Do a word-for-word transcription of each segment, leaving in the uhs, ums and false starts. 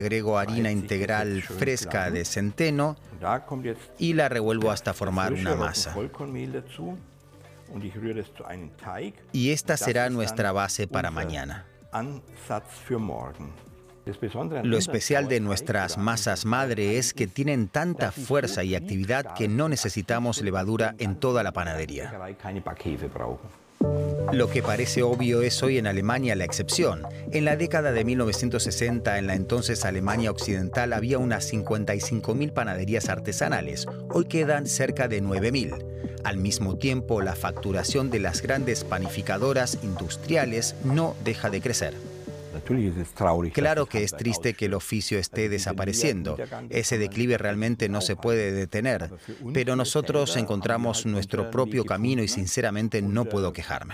Agrego harina integral fresca de centeno y la revuelvo hasta formar una masa. Y esta será nuestra base para mañana. Lo especial de nuestras masas madre es que tienen tanta fuerza y actividad que no necesitamos levadura en toda la panadería. Lo que parece obvio es hoy en Alemania la excepción. En la década de mil novecientos sesenta, en la entonces Alemania Occidental, había unas cincuenta y cinco mil panaderías artesanales. Hoy quedan cerca de nueve mil. Al mismo tiempo, la facturación de las grandes panificadoras industriales no deja de crecer. Claro que es triste que el oficio esté desapareciendo. Ese declive realmente no se puede detener. Pero nosotros encontramos nuestro propio camino y sinceramente no puedo quejarme.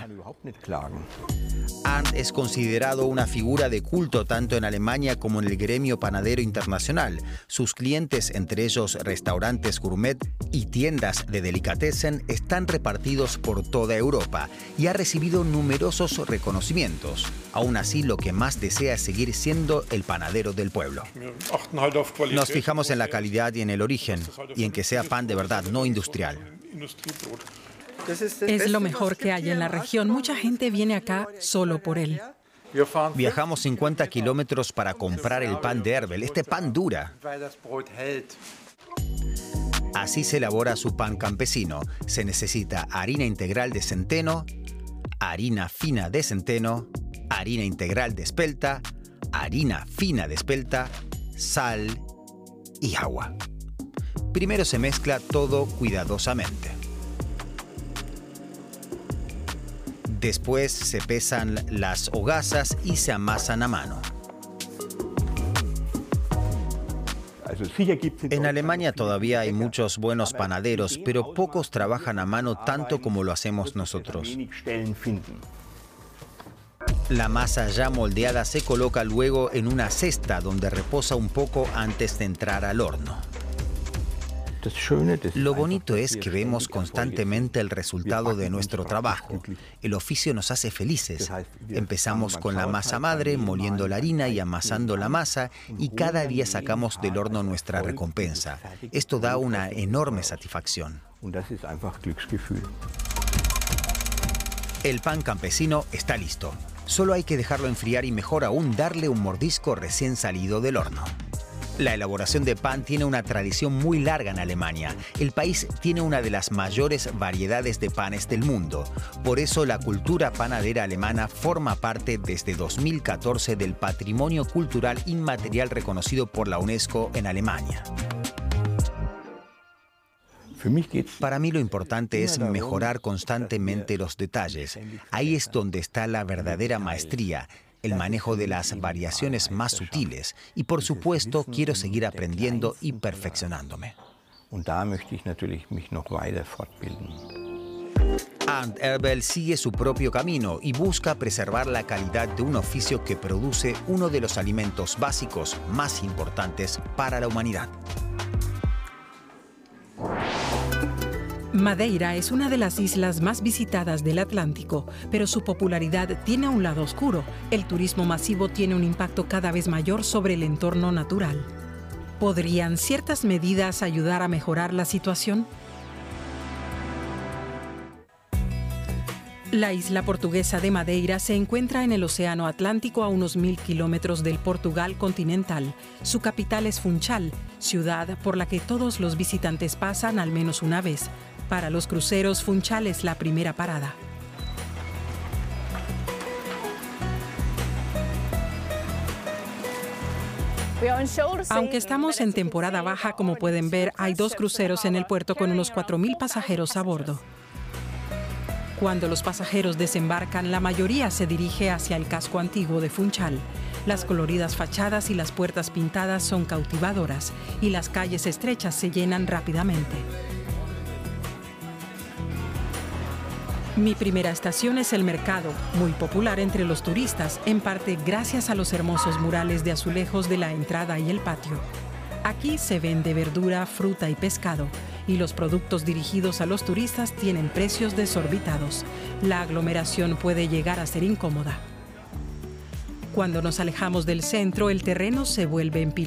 Arndt es considerado una figura de culto tanto en Alemania como en el gremio panadero internacional. Sus clientes, entre ellos restaurantes gourmet y tiendas de delicatessen, están repartidos por toda Europa y ha recibido numerosos reconocimientos. Aún así, lo que más desea es seguir siendo el panadero del pueblo. Nos fijamos en la calidad y en el origen, y en que sea pan de verdad, no industrial. Es lo mejor que hay en la región. Mucha gente viene acá solo por él. Viajamos cincuenta kilómetros para comprar el pan de Erbel. Este pan dura. Así se elabora su pan campesino. Se necesita harina integral de centeno, harina fina de centeno, harina integral de espelta, harina fina de espelta, sal y agua. Primero se mezcla todo cuidadosamente. Después se pesan las hogazas y se amasan a mano. En Alemania todavía hay muchos buenos panaderos, pero pocos trabajan a mano tanto como lo hacemos nosotros. La masa ya moldeada se coloca luego en una cesta donde reposa un poco antes de entrar al horno. Lo bonito es que vemos constantemente el resultado de nuestro trabajo. El oficio nos hace felices. Empezamos con la masa madre, moliendo la harina y amasando la masa, y cada día sacamos del horno nuestra recompensa. Esto da una enorme satisfacción. El pan campesino está listo. Solo hay que dejarlo enfriar y, mejor aún, darle un mordisco recién salido del horno. La elaboración de pan tiene una tradición muy larga en Alemania. El país tiene una de las mayores variedades de panes del mundo. Por eso la cultura panadera alemana forma parte desde dos mil catorce del Patrimonio Cultural Inmaterial reconocido por la UNESCO en Alemania. Para mí lo importante es mejorar constantemente los detalles. Ahí es donde está la verdadera maestría, el manejo de las variaciones más sutiles, y por supuesto quiero seguir aprendiendo y perfeccionándome. Arndt Erbel sigue su propio camino y busca preservar la calidad de un oficio que produce uno de los alimentos básicos más importantes para la humanidad. Madeira es una de las islas más visitadas del Atlántico, pero su popularidad tiene un lado oscuro. El turismo masivo tiene un impacto cada vez mayor sobre el entorno natural. ¿Podrían ciertas medidas ayudar a mejorar la situación? La isla portuguesa de Madeira se encuentra en el Océano Atlántico a unos mil kilómetros del Portugal continental. Su capital es Funchal, ciudad por la que todos los visitantes pasan al menos una vez. Para los cruceros, Funchal es la primera parada. Aunque estamos en temporada baja, como pueden ver, hay dos cruceros en el puerto con unos cuatro mil pasajeros a bordo. Cuando los pasajeros desembarcan, la mayoría se dirige hacia el casco antiguo de Funchal. Las coloridas fachadas y las puertas pintadas son cautivadoras y las calles estrechas se llenan rápidamente. Mi primera estación es el mercado, muy popular entre los turistas, en parte gracias a los hermosos murales de azulejos de la entrada y el patio. Aquí se vende verdura, fruta y pescado, y los productos dirigidos a los turistas tienen precios desorbitados. La aglomeración puede llegar a ser incómoda. Cuando nos alejamos del centro, el terreno se vuelve empinado.